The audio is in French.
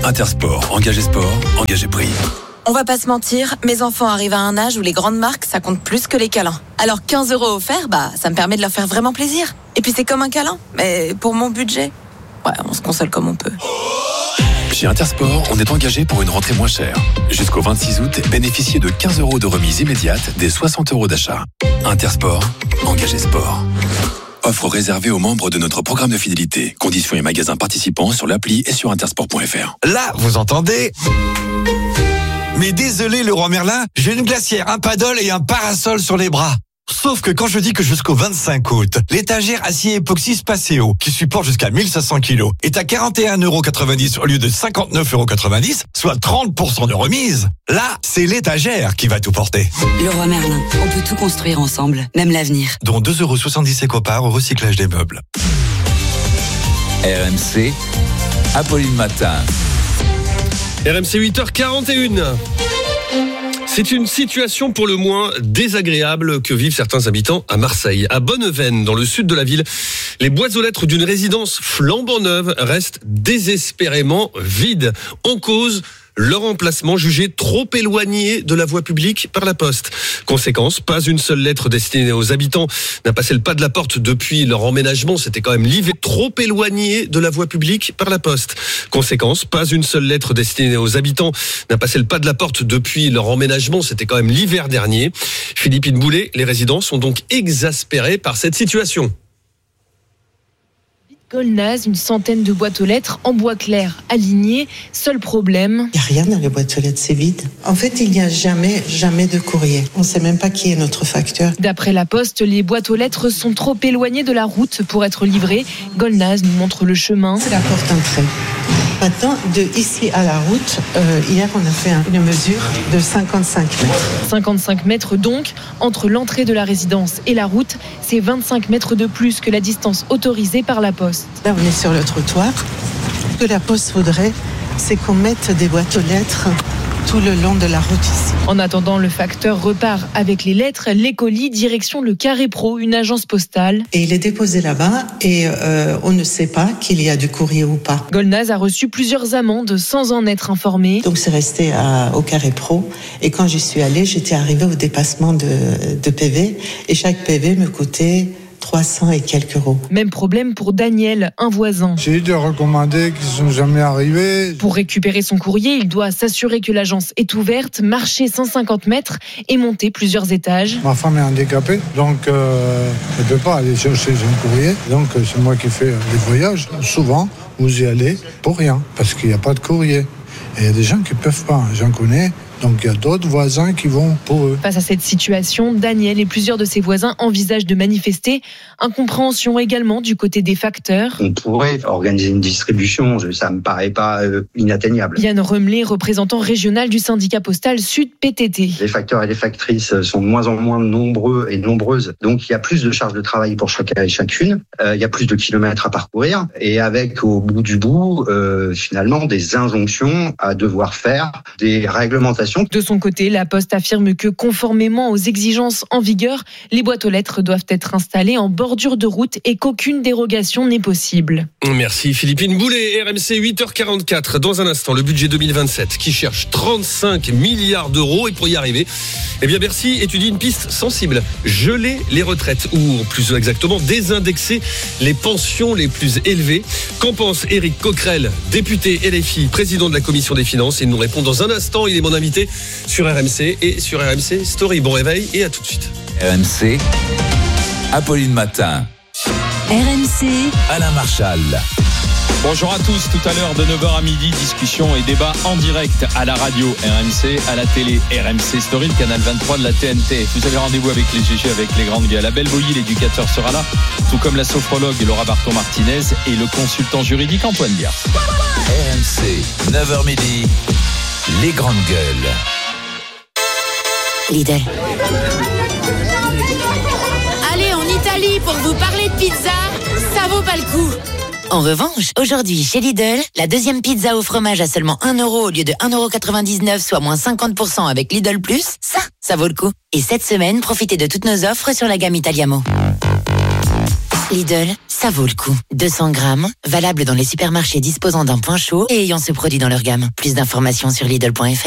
Intersport, engagé sport, engagé prix. On va pas se mentir, mes enfants arrivent à un âge où les grandes marques, ça compte plus que les câlins. Alors 15 € offerts, ça me permet de leur faire vraiment plaisir. Et puis c'est comme un câlin, mais pour mon budget, ouais, on se console comme on peut. Chez Intersport, on est engagé pour une rentrée moins chère. Jusqu'au 26 août, bénéficiez de 15 € de remise immédiate des 60 € d'achat. Intersport, engagé sport. Offre réservée aux membres de notre programme de fidélité. Conditions et magasins participants sur l'appli et sur intersport.fr. Là, vous entendez ? Mais désolé, Leroy Merlin, j'ai une glacière, un paddle et un parasol sur les bras. Sauf que quand je dis que jusqu'au 25 août, l'étagère acier époxy Spaceo, qui supporte jusqu'à 1500 kilos, est à 41,90 € au lieu de 59,90 €, soit 30% de remise, là, c'est l'étagère qui va tout porter. Leroy Merlin, on peut tout construire ensemble, même l'avenir. Dont 2,70 € éco-part au recyclage des meubles. RMC, Apolline Matin. RMC 8h41. C'est une situation pour le moins désagréable que vivent certains habitants à Marseille. À Bonneveine, dans le sud de la ville, les boîtes aux lettres d'une résidence flambant neuve restent désespérément vides. En cause, leur emplacement jugé trop éloigné de la voie publique par la Poste. Conséquence, pas une seule lettre destinée aux habitants n'a passé le pas de la porte depuis leur emménagement. C'était quand même l'hiver. Trop éloigné de la voie publique par la Poste. Conséquence, pas une seule lettre destinée aux habitants n'a passé le pas de la porte depuis leur emménagement. C'était quand même l'hiver dernier. Philippine Boulet, les résidents sont donc exaspérés par cette situation. Golnaz, une centaine de boîtes aux lettres en bois clair, alignées. Seul problème. Il n'y a rien dans les boîtes aux lettres, c'est vide. En fait, il n'y a jamais de courrier. On ne sait même pas qui est notre facteur. D'après la Poste, les boîtes aux lettres sont trop éloignées de la route pour être livrées. Golnaz nous montre le chemin. C'est la porte d'entrée. Maintenant, de ici à la route, hier on a fait une mesure de 55 mètres. 55 mètres donc, entre l'entrée de la résidence et la route, c'est 25 mètres de plus que la distance autorisée par la Poste. Là on est sur le trottoir. Ce que la Poste voudrait, c'est qu'on mette des boîtes aux lettres tout le long de la route ici. En attendant, le facteur repart avec les lettres, les colis, direction le Carré Pro, une agence postale. Et il est déposé là-bas et on ne sait pas qu'il y a du courrier ou pas. Golnaz a reçu plusieurs amendes sans en être informé. Donc c'est resté au Carré Pro et quand j'y suis allée, j'étais arrivée au dépassement de PV et chaque PV me coûtait 300 et quelques €. Même problème pour Daniel, un voisin. J'ai eu des recommandés qui ne sont jamais arrivés. Pour récupérer son courrier, il doit s'assurer que l'agence est ouverte, marcher 150 mètres et monter plusieurs étages. Ma femme est handicapée, donc elle ne peut pas aller chercher son courrier. Donc c'est moi qui fais les voyages. Souvent, vous y allez pour rien, parce qu'il n'y a pas de courrier. Et il y a des gens qui ne peuvent pas, j'en connais. Donc il y a d'autres voisins qui vont pour eux. Face à cette situation, Daniel et plusieurs de ses voisins envisagent de manifester. Incompréhension également du côté des facteurs. On pourrait organiser une distribution, ça me paraît pas inatteignable. Yann Remelé, représentant régional du syndicat postal Sud PTT. Les facteurs et les factrices sont de moins en moins nombreux et nombreuses. Donc il y a plus de charges de travail pour chacun et chacune. Il y a plus de kilomètres à parcourir. Et avec au bout du bout, finalement, des injonctions à devoir faire, des réglementations. De son côté, la Poste affirme que conformément aux exigences en vigueur, les boîtes aux lettres doivent être installées en bordure de route et qu'aucune dérogation n'est possible. Merci Philippine Boulet, RMC 8h44. Dans un instant, le budget 2027 qui cherche 35 milliards d'euros et pour y arriver, Bercy étudie une piste sensible. Geler les retraites ou plus exactement désindexer les pensions les plus élevées. Qu'en pense Éric Coquerel, député LFI, président de la commission des finances? Il nous répond dans un instant. Il est mon invité sur RMC et sur RMC Story. Bon réveil et à tout de suite. RMC, Apolline Matin. RMC, Alain Marchal. Bonjour à tous, tout à l'heure de 9h à midi, discussion et débat en direct à la radio RMC, à la télé RMC Story, le canal 23 de la TNT. Vous avez rendez-vous avec les GG, avec les grandes gueules. Abel Boilly, l'éducateur, sera là, tout comme la sophrologue Laura Barton-Martinez et le consultant juridique Antoine Biard. RMC, 9h midi, les grandes gueules. Lidl. Allez, en Italie, pour vous parler de pizza, ça vaut pas le coup. En revanche, aujourd'hui, chez Lidl, la deuxième pizza au fromage à seulement 1 € au lieu de 1,99 €, soit moins 50% avec Lidl Plus, ça vaut le coup. Et cette semaine, profitez de toutes nos offres sur la gamme Italiamo. Lidl, ça vaut le coup. 200 grammes, valable dans les supermarchés disposant d'un point chaud et ayant ce produit dans leur gamme. Plus d'informations sur Lidl.fr.